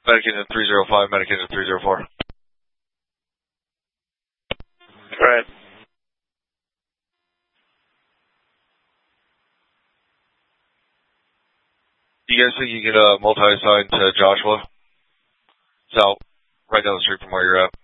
Medicated 305, medicated 304. Right. Do you guys think you get a multi-assigned to Joshua? It's out right down the street from where you're at.